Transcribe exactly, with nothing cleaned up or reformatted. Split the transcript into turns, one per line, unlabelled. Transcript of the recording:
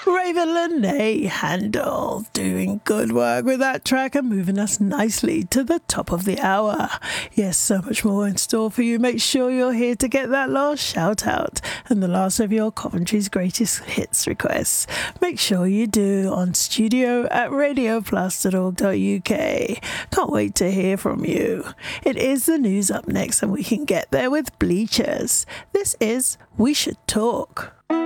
Raven Lene Handel doing good work with that track and moving us nicely to the top of the hour. Yes, so much more in store for you. Make sure you're here to get that last shout out and the last of your Coventry's greatest hits requests. Make sure you do on studio at radio plus dot org dot U K. Can't wait to hear from you. It is the news up next and we can get there with Bleachers. This is We Should Talk.